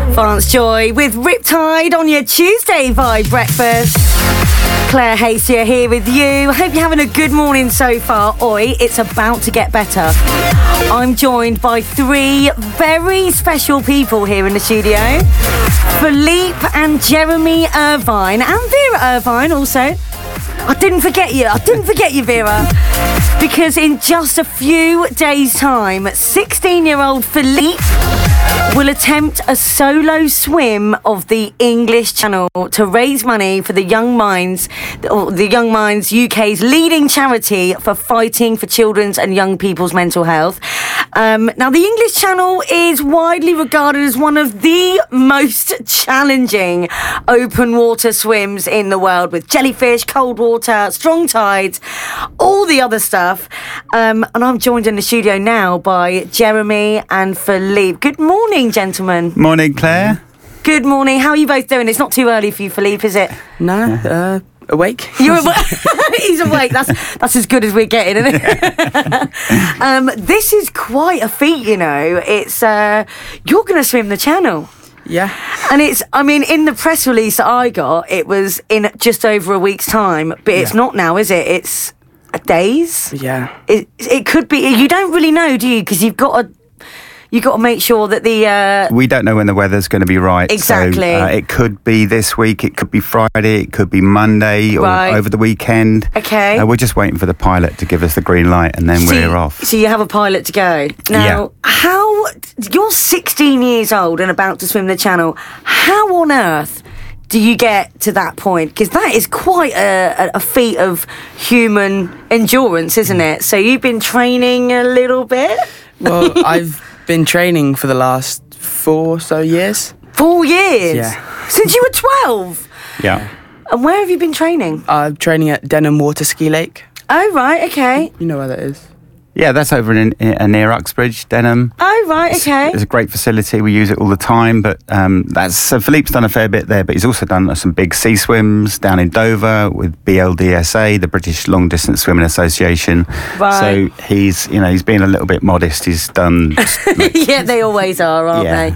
France Joy with Riptide on your Tuesday Vibe Breakfast. Claire Hastier here with you. Hope you're having a good morning so far. Oi, it's about to get better. I'm joined by three very special people here in the studio. Philippe and Jeremy Irvine, and Vera Irvine also. I didn't forget you, Vera. Because in just a few days' time, 16-year-old Philippe will attempt a solo swim of the English Channel to raise money for the Young Minds UK's leading charity for fighting for children's and young people's mental health. Now, the English Channel is widely regarded as one of the most challenging open water swims in the world, with jellyfish, cold water, strong tides, all the other stuff. And I'm joined in the studio now by Jeremy and Philippe. Good morning, gentlemen. Morning, Claire. Good morning. How are you both doing? It's not too early for you, Philippe, is it? No, awake. You're awake. He's awake. That's as good as we're getting, isn't it? This is quite a feat, you know. It's you're going to swim the Channel. Yeah. And in the press release that I got, it was in just over a week's time, but it's not now, is it? It's days. Yeah. It could be. You don't really know, do you? Because you've got to make sure that the... We don't know when the weather's going to be right. Exactly. So, it could be this week, it could be Friday, it could be Monday or over the weekend. Okay. We're just waiting for the pilot to give us the green light and then we're off. So you have a pilot to go. Now, you're 16 years old and about to swim the Channel. How on earth do you get to that point? Because that is quite a feat of human endurance, isn't it? So you've been training a little bit? Well, I've been training for the last 4 or so years. 4 years? Yeah. Since you were 12? Yeah. And where have you been training? I'm training at Denham Water Ski Lake. Oh, right, okay. You know where that is? Yeah, that's over near Uxbridge, Denham. Oh, right, okay. It's a great facility. We use it all the time. But so Philippe's done a fair bit there, but he's also done some big sea swims down in Dover with BLDSA, the British Long Distance Swimming Association. Right. So he's being a little bit modest. He's done... Yeah, they always are, aren't they?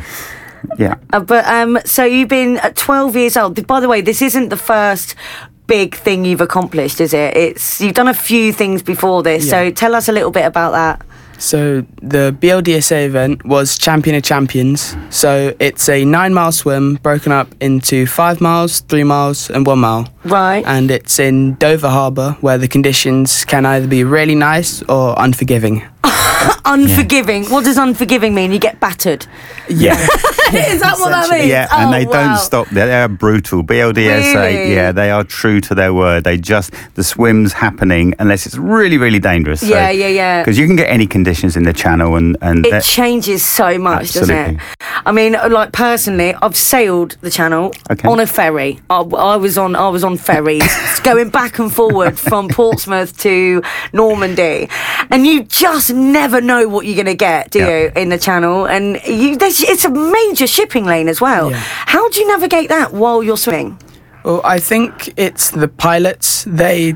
Yeah. So you've been at 12 years old. By the way, this isn't the first big thing you've accomplished, is it? You've done a few things before this, so tell us a little bit about that. So the BLDSA event was Champion of Champions. So it's a 9-mile swim broken up into 5 miles, 3 miles and 1 mile. Right. And it's in Dover Harbour, where the conditions can either be really nice or unforgiving. Unforgiving? What does unforgiving mean? You get battered? Yeah. Is that what that means? Yeah, and they don't stop there. They are brutal. BLDSA, Really? they are true to their word. The swim's happening unless it's really, really dangerous. Yeah. Because you can get any conditions in the Channel and it changes so much, doesn't it? I mean, like personally, I've sailed the Channel on a ferry. I was on ferries going back and forward from Portsmouth to Normandy, and you just never know what you're going to get, do you, in the Channel? And it's a major shipping lane as well. Yeah. How do you navigate that while you're swimming? Well, I think it's the pilots.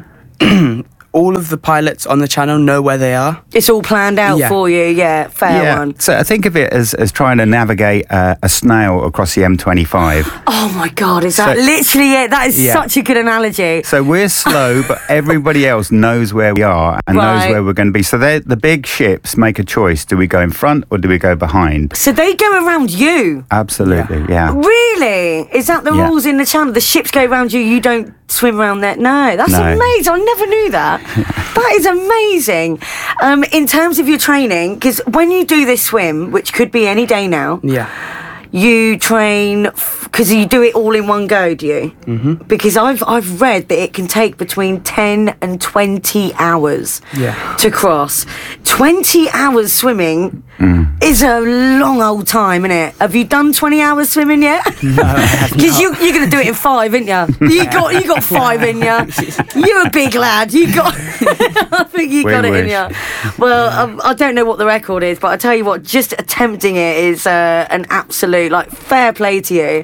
All of the pilots on the Channel know where they are. It's all planned out for you, fair one. So I think of it as trying to navigate a snail across the M25. Oh my God, is that literally it? That is such a good analogy. So we're slow, but everybody else knows where we are and knows where we're going to be. So the big ships make a choice. Do we go in front or do we go behind? So they go around you? Absolutely, yeah. Really? Is that the rules in the Channel? The ships go around you, you don't swim around there? No, that's amazing. I never knew that. That is amazing. In terms of your training, because when you do this swim, which could be any day now, you train because you do it all in one go, do you? Mm-hmm. Because I've read that it can take between 10 and 20 hours to cross. 20 hours swimming is a long old time, isn't it? Have you done 20 hours swimming yet? No, I have not. Because you're going to do it in 5, ain't you? You got 5 in you. You're a big lad. I think you got it in you. Well, I don't know what the record is, but I tell you what, just attempting it is an absolute fair play to you.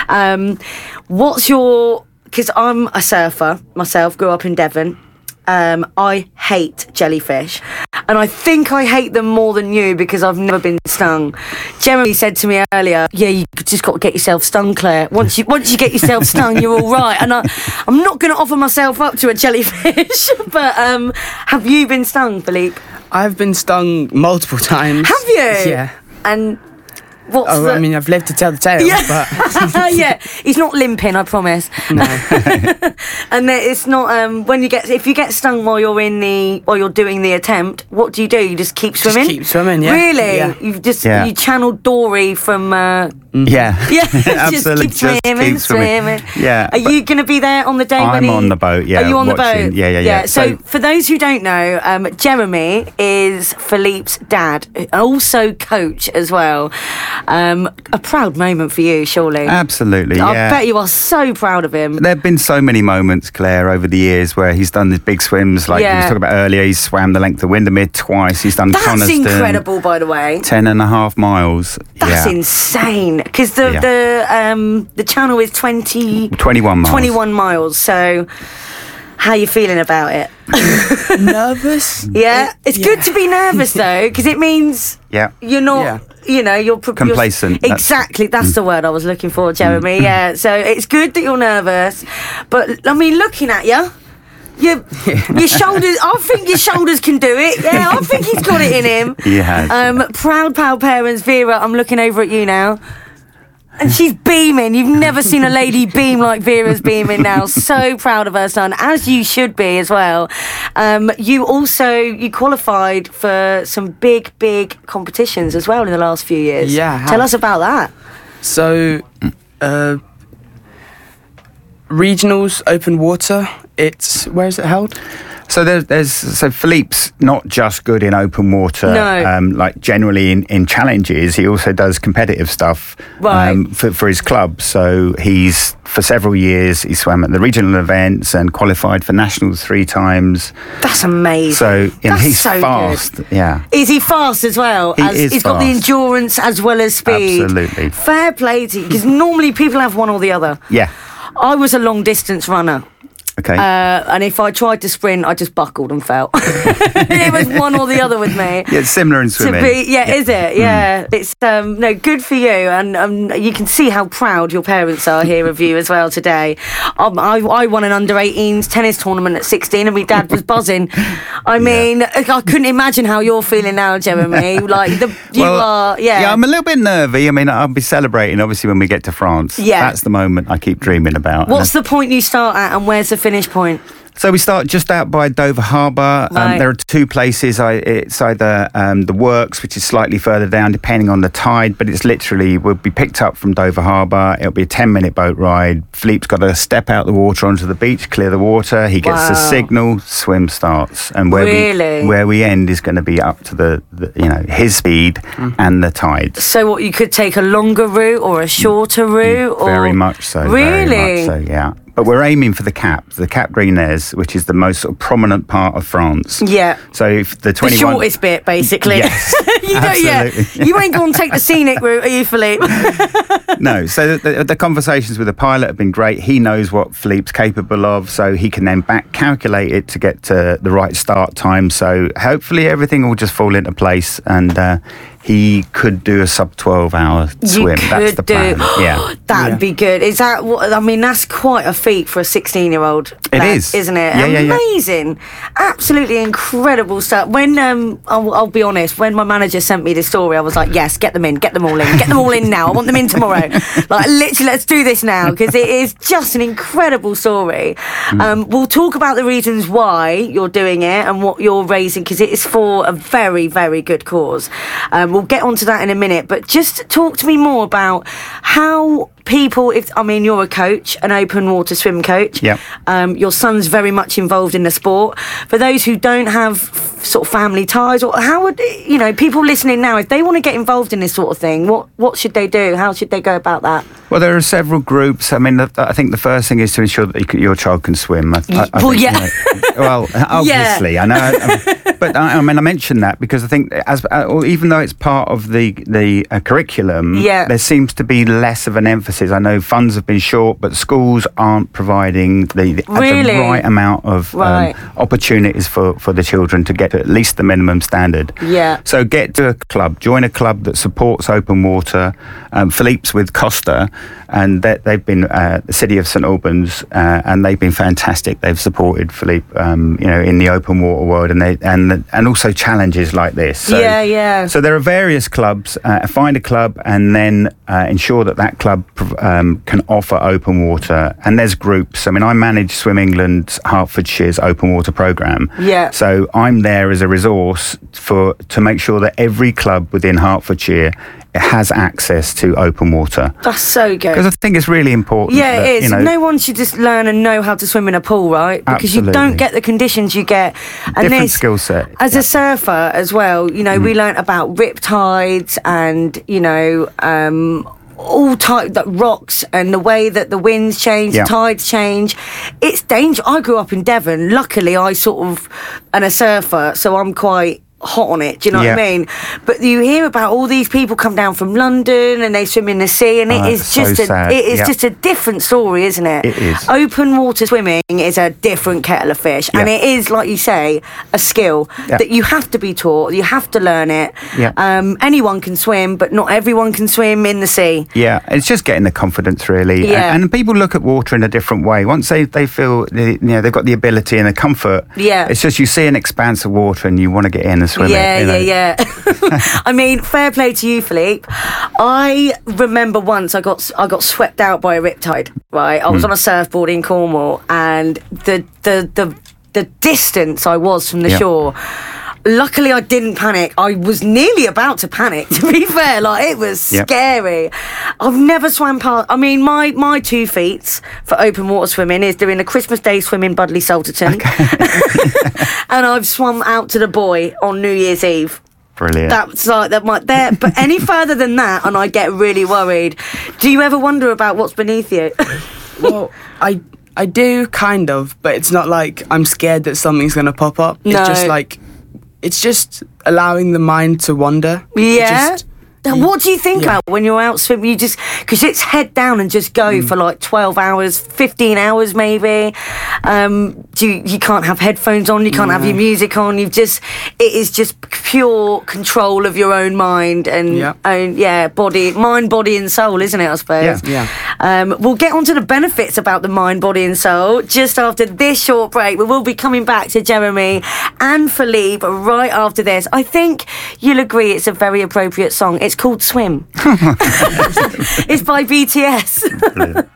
Because I'm a surfer myself, grew up in Devon. I hate jellyfish. and I think I hate them more than you because I've never been stung. Jeremy said to me earlier, yeah, you just got to get yourself stung, Claire. Once you get yourself stung, you're all right. And I'm not going to offer myself up to a jellyfish, but have you been stung, Philippe? I've been stung multiple times. Have you? Yeah. And what's I mean, I've lived to tell the tale. Yeah. But yeah, he's not limping, I promise. no. And it's not if you get stung while you're doing the attempt, what do? You just keep swimming? Just keep swimming, yeah. Really? Yeah. You channeled Dory from Yeah, absolutely. Just keep swimming. Yeah. Are you going to be there on the day when I'm on the boat, yeah. Are you on watching. the boat? Yeah. So for those who don't know, Jeremy is Philippe's dad, also coach as well. A proud moment for you, surely. Absolutely, yeah. I bet you are so proud of him. There have been so many moments, Claire, over the years where he's done these big swims, like you was talking about earlier. He's swam the length of Windermere twice. He's done That's Coniston. incredible, by the way. 10.5 miles. That's insane. Because the channel is 21 miles. 21 miles. So, how are you feeling about it? Nervous? Yeah, it's good to be nervous though, because it means you're not. Yeah. You're complacent. Exactly, that's the word I was looking for, Jeremy. Yeah, so it's good that you're nervous, but I mean, looking at you. Your shoulders. I think your shoulders can do it. Yeah, I think he's got it in him. Yeah. Proud pal parents, Vera. I'm looking over at you now. And she's beaming. You've never seen a lady beam like Vera's beaming now. So proud of her son, as you should be as well. You qualified for some big competitions as well in the last few years. Yeah. Tell us about that. So, regionals, open water. Where is it held? So so Philippe's not just good in open water. No. Like generally in challenges, he also does competitive stuff for his club. So for several years he swam at the regional events and qualified for nationals 3 times. That's amazing. So he's so fast. Good. Yeah. Is he fast as well? He's got the endurance as well as speed. Absolutely. Fair play to you, because normally people have one or the other. Yeah. I was a long distance runner. Okay. And if I tried to sprint, I just buckled and fell. It was one or the other with me. Yeah, it's similar in swimming. Is it? Yeah. It's no good for you, and you can see how proud your parents are here of you as well today. I won an under-18s tennis tournament at 16, and my dad was buzzing. I mean, I couldn't imagine how you're feeling now, Jeremy. Yeah, I'm a little bit nervy. I mean, I'll be celebrating obviously when we get to France. Yeah, that's the moment I keep dreaming about. What's the point you start at, and where's the finish point? So we start just out by Dover Harbour. Right. There are 2 places. It's either the Works, which is slightly further down, depending on the tide, but it's literally, we'll be picked up from Dover Harbour. It'll be a 10-minute boat ride. Philippe's got to step out the water onto the beach, clear the water. He gets the signal, swim starts. And where we end is going to be up to the his speed and the tide. So what, you could take a longer route or a shorter route? Very much so. Really? Very much so, yeah. But we're aiming for the Cap Greenaise, which is the most sort of prominent part of France. Yeah. So if the 21... The shortest bit, basically. Yes, absolutely. You ain't going to take the scenic route, are you, Philippe? No. So the conversations with the pilot have been great. He knows what Philippe's capable of, so he can then back calculate it to get to the right start time. So hopefully everything will just fall into place, and he could do a sub 12-hour swim. That's the plan. Yeah. That'd be good. Is that what? I mean, that's quite a feat for a 16-year-old. It is, isn't it? Yeah, amazing, absolutely incredible stuff. When I'll be honest, when my manager sent me this story, I was like, yes, get them all in now. I want them in tomorrow. Like literally, let's do this now, because it is just an incredible story. We'll talk about the reasons why you're doing it and what you're raising, because it is for a very, very good cause. We'll get onto that in a minute, but just talk to me more about how people, you're a coach, an open water swim coach. Yeah. Your son's very much involved in the sport. For those who don't have sort of family ties, or how would people listening now, if they want to get involved in this sort of thing, what should they do? How should they go about that? Well, there are several groups. I mean, I think the first thing is to ensure that your child can swim. Well, obviously, I know. But I mentioned that because I think, even though it's part of the curriculum, there seems to be less of an emphasis services. I know funds have been short, but schools aren't providing the right amount of opportunities for the children to get to at least the minimum standard. Yeah. So get to a club, join a club that supports open water. Philippe's with Costa, and they've been the City of St Albans, and they've been fantastic. They've supported Philippe, in the open water world, and also challenges like this. So, So there are various clubs. Find a club, and then ensure that club can offer open water. And there's groups. I mean, I manage Swim England's Hertfordshire's open water programme. Yeah. So I'm there as a resource to make sure that every club within Hertfordshire has access to open water. That's so good. Because I think it's really important. Yeah, it is. No one should just learn and know how to swim in a pool, right? Because you don't get the conditions you get. And different skill set. As a surfer as well, we learnt about rip tides and, all type that rocks and the way that the winds change, the tides change. It's dangerous. I grew up in Devon. Luckily, I am a surfer, so I'm quite hot on it, do you know what I mean? But you hear about all these people come down from London and they swim in the sea, and it is just just a different story, isn't it? It is. Open water swimming is a different kettle of fish, and it is, like you say, a skill that you have to be taught, you have to learn it. Anyone can swim, but not everyone can swim in the sea. It's just getting the confidence, really. And people look at water in a different way. Once they feel they've got the ability and the comfort, it's just you see an expanse of water and you want to get in and swim it. I mean, fair play to you, Philippe. I remember once I got swept out by a riptide. Right, I was on a surfboard in Cornwall, and the distance I was from the shore. Luckily, I didn't panic. I was nearly about to panic, to be fair. It was scary. I've never swam past... I mean, my 2 feats for open water swimming is doing a Christmas Day swim in Budley Salterton. Okay. And I've swum out to the buoy on New Year's Eve. Brilliant. That's there. But any further than that, and I get really worried. Do you ever wonder about what's beneath you? Well, I do, kind of, but it's not like I'm scared that something's going to pop up. No. It's just it's just allowing the mind to wander. Yeah. What do you think about when you're out swimming? You just, because it's head down and just go for 12 hours, 15 hours maybe. You can't have headphones on, you can't have your music on. It is just pure control of your own mind and mind, body and soul, isn't it, I suppose? We'll get on to the benefits about the mind, body and soul just after this short break. We will be coming back to Jeremy and Philippe right after this. I think you'll agree it's a very appropriate song. It's called Swim. It's by BTS.